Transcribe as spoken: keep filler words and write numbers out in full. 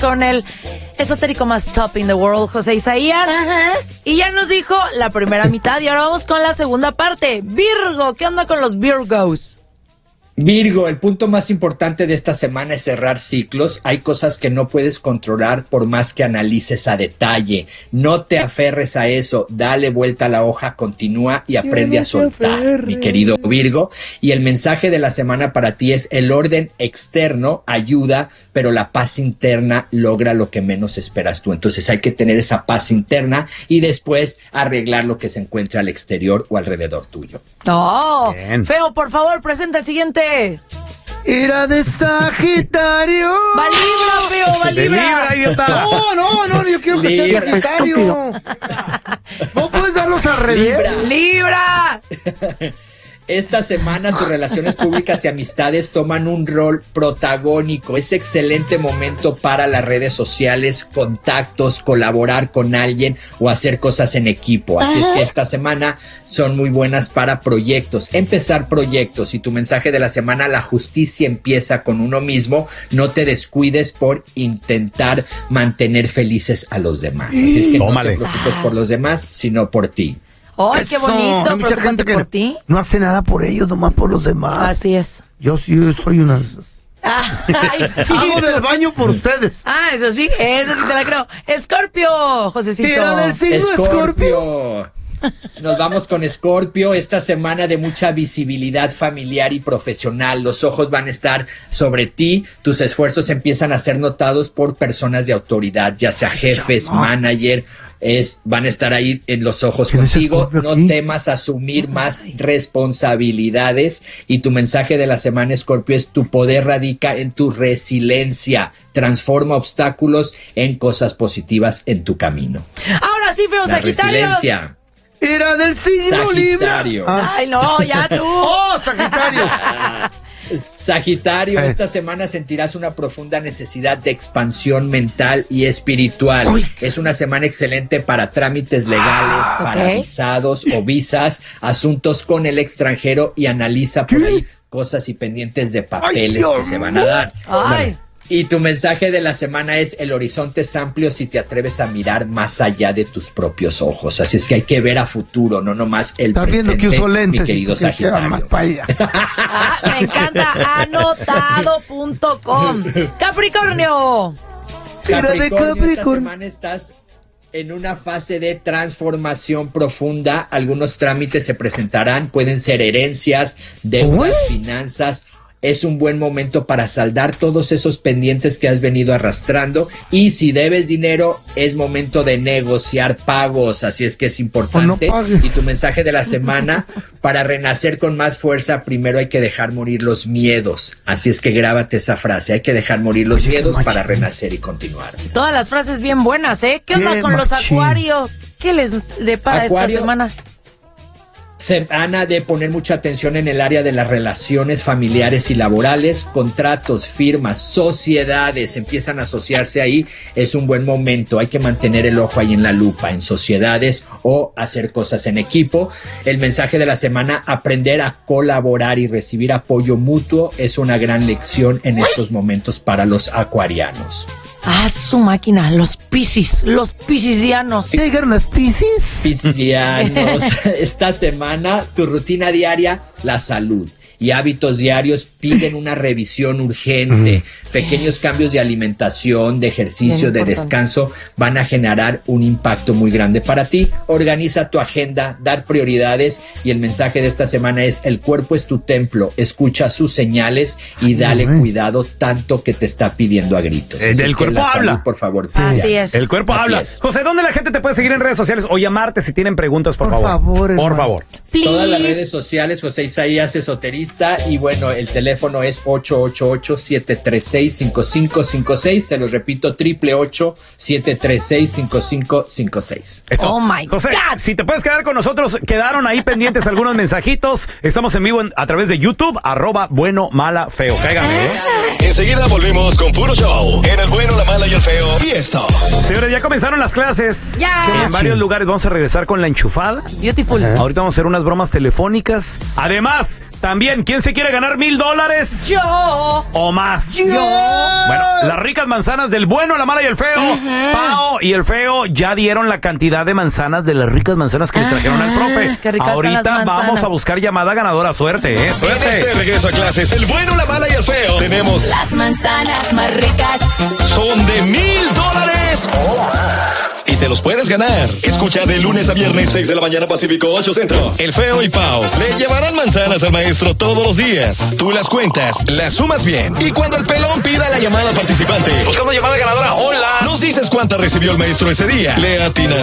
con el esotérico más top in the world, José Isaías. Ajá. Y ya nos dijo la primera mitad y ahora vamos con la segunda parte. Virgo, ¿qué onda con los Virgos? Virgo, el punto más importante de esta semana es cerrar ciclos. Hay cosas que no puedes controlar por más que analices a detalle. No te aferres a eso, dale vuelta a la hoja, continúa y aprende a soltar, mi querido Virgo. Y el mensaje de la semana para ti es: el orden externo ayuda, pero la paz interna logra lo que menos esperas tú. Entonces hay que tener esa paz interna y después arreglar lo que se encuentra al exterior o alrededor tuyo. No, Bien. Feo, por favor, presenta el siguiente. Era de Sagitario. Va Libra, Feo, va Libra. Libra no, no, no, yo quiero que Libra. sea Sagitario. ¿No puedes darlos al revés? Libra. Libra. Esta semana tus relaciones públicas y amistades toman un rol protagónico. Es excelente momento para las redes sociales, contactos, colaborar con alguien o hacer cosas en equipo. Así Ajá. es que esta semana son muy buenas para proyectos. Empezar proyectos. Y tu mensaje de la semana: la justicia empieza con uno mismo. No te descuides por intentar mantener felices a los demás. Así es que Tómale. no te preocupes por los demás, sino por ti. ¡Ay, qué bonito! Hay mucha gente que por ti. no hace nada por ellos, nomás por los demás. Así es. Yo sí soy una... Ah, ay, sí. Hago del baño por ustedes. Ah, eso sí, eso sí te la creo. Escorpio, Josecito. Tira del signo Escorpio. Nos vamos con Escorpio. Esta semana de mucha visibilidad familiar y profesional. Los ojos van a estar sobre ti. Tus esfuerzos empiezan a ser notados por personas de autoridad, ya sea jefes, manager. Es, van a estar ahí en los ojos contigo. No temas asumir más responsabilidades. Y tu mensaje de la semana, Escorpio, es: tu poder radica en tu resiliencia. Transforma obstáculos en cosas positivas en tu camino. Ahora sí, Feo, Sagitario. Resiliencia. Era del signo Libra. Ah. Ay, no, ya tú. ¡Oh, Sagitario! Sagitario, esta semana sentirás una profunda necesidad de expansión mental y espiritual. Uy. Es una semana excelente para trámites legales, ah, para okay. visados o visas, asuntos con el extranjero, y analiza por ¿Qué? ahí cosas y pendientes de papeles Ay, que se van a dar. Ay. Bueno, y tu mensaje de la semana es: el horizonte es amplio si te atreves a mirar más allá de tus propios ojos. Así es que hay que ver a futuro, no nomás el Estás presente, viendo que uso lentes, mi querido Sagitario. Más para allá. Ah, me encanta, anotado punto com. Capricornio. Capricornio, de Capricornio. Esta semana estás en una fase de transformación profunda. Algunos trámites se presentarán, pueden ser herencias, deudas, Uy. finanzas. Es un buen momento para saldar todos esos pendientes que has venido arrastrando, y si debes dinero, es momento de negociar pagos. Así es que es importante. No y tu mensaje de la semana: para renacer con más fuerza, primero hay que dejar morir los miedos. Así es que grábate esa frase: hay que dejar morir los Oye, miedos para renacer y continuar. Todas las frases bien buenas, ¿eh? ¿Qué onda con machín. los Acuarios? ¿Qué les depara Acuario, esta semana? Semana de poner mucha atención en el área de las relaciones familiares y laborales. Contratos, firmas, sociedades empiezan a asociarse ahí. Es un buen momento. Hay que mantener el ojo ahí en la lupa, en sociedades o hacer cosas en equipo. El mensaje de la semana: aprender a colaborar y recibir apoyo mutuo es una gran lección en estos momentos para los acuarianos. Ah, su máquina, los Piscis, los piscisianos. ¿Ya llegaron los Piscis? Piscianos. Esta semana, tu rutina diaria, la salud y hábitos diarios piden una revisión urgente. Mm. Pequeños cambios de alimentación, de ejercicio, de descanso van a generar un impacto muy grande para ti. Organiza tu agenda, dar prioridades, y el mensaje de esta semana es: el cuerpo es tu templo, escucha sus señales y dale Ay, cuidado tanto que te está pidiendo a gritos. El, el cuerpo habla. Salud, por favor. Sí. Así es. El cuerpo Así habla. Es. José, ¿dónde la gente te puede seguir en redes sociales o llamarte si tienen preguntas, por, por favor? favor por favor. Please. Todas las redes sociales, José Isaías Esoterista. Y bueno, el teléfono es ocho ocho ocho, siete tres seis, cinco cinco cinco seis. Se los repito: triple ocho, siete tres seis, cinco cinco cinco seis. Eso. Oh my José, God. Si te puedes quedar con nosotros, quedaron ahí pendientes algunos mensajitos. Estamos en vivo en, a través de YouTube, arroba bueno, mala, feo. Cáigame, ¿eh? Enseguida volvemos con puro show en el bueno, la mala y el feo. Y esto. Señores Señores, ya comenzaron las clases. Ya. En varios lugares vamos a regresar con la enchufada. Beautiful. Ajá. Ahorita vamos a hacer unas bromas telefónicas. Además, también, ¿quién se quiere ganar mil dólares? Yo. O más. Yo. Bueno, las ricas manzanas del bueno, la mala y el feo. Ajá. Pao y el feo ya dieron la cantidad de manzanas de las ricas manzanas que le trajeron al profe. Qué ricas son Ahorita las manzanas. vamos a buscar llamada ganadora. Suerte, ¿eh? En Suerte. este regreso a clases, el bueno, la mala y el feo, tenemos Las manzanas más ricas. son de mil dólares y te los puedes ganar. Escucha de lunes a viernes, seis de la mañana Pacífico, ocho Centro. El feo y Pao le llevarán manzanas al maestro todos los días. Tú las cuentas, las sumas bien. Y cuando el pelón pida la llamada participante, Buscamos llamada ganadora. Hola. nos dices cuánta recibió el maestro ese día. Le atinas